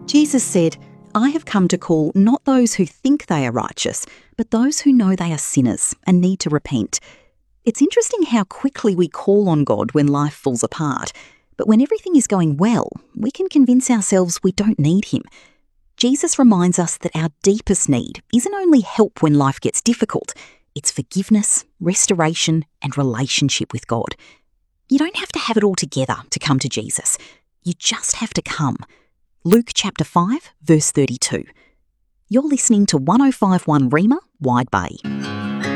Jesus said, "I have come to call not those who think they are righteous, but those who know they are sinners and need to repent." It's interesting how quickly we call on God when life falls apart, but when everything is going well, we can convince ourselves we don't need him. Jesus reminds us that our deepest need isn't only help when life gets difficult, it's forgiveness, restoration, and relationship with God. You don't have to have it all together to come to Jesus. You just have to come. Luke chapter 5, verse 32. You're listening to 105.1 Rhema, Wide Bay.